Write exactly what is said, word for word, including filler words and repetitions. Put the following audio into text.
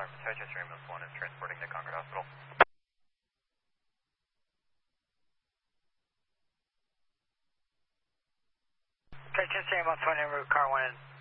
alarm for Chichester Ambulance one is transporting to Concord Hospital. Chichester Ambulance one, en route, car one in.